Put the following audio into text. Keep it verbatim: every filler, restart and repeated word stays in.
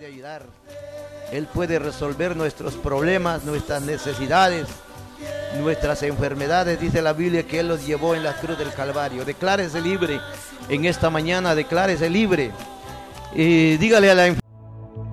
puede ayudar. Él puede resolver nuestros problemas, nuestras necesidades, nuestras enfermedades. Dice la Biblia que Él los llevó en la cruz del Calvario. Declárese libre en esta mañana, declárese libre. Y dígale a la enfermedad: